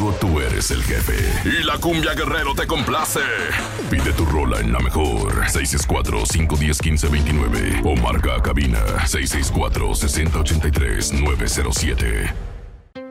contigo tú eres el jefe. Y la Cumbia Guerrero te complace. Pide tu rola en la mejor. 664-510-1529. O marca a cabina 664-6083-907.